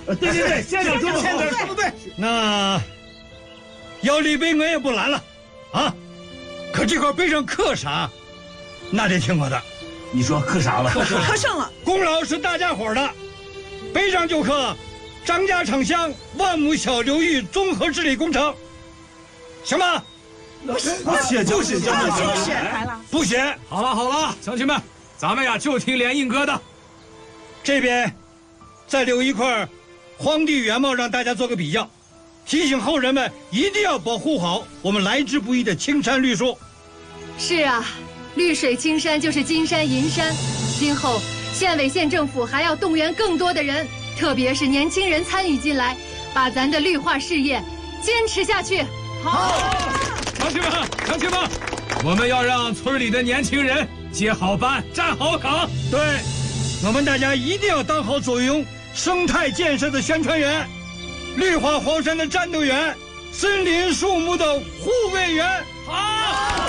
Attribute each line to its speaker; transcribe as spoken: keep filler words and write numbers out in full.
Speaker 1: 对对对，县长说的县长说的对。
Speaker 2: 那要立碑我也不拦了，啊，可这块碑上刻啥，那得听我的。
Speaker 1: 你说刻啥了？
Speaker 3: 刻上了，
Speaker 2: 功劳是大家伙的，碑上就刻张家城乡万亩小流域综合治理工程，行吗？
Speaker 1: 不写就写，就
Speaker 3: 就是
Speaker 2: 不写。
Speaker 4: 好了好了，乡亲们，咱们呀就听连印哥的。
Speaker 2: 这边再留一块皇帝原貌，让大家做个比较，提醒后人们一定要保护好我们来之不易的青山绿树。
Speaker 5: 是啊，绿水青山就是金山银山，今后县委县政府还要动员更多的人，特别是年轻人参与进来，把咱的绿化事业坚持下去。
Speaker 3: 好，
Speaker 4: 乡亲们，乡亲们，我们要让村里的年轻人接好班，站好岗。
Speaker 2: 对，我们大家一定要当好左营生态建设的宣传员，绿化黄山的战斗员，森林树木的护卫员。
Speaker 4: 好。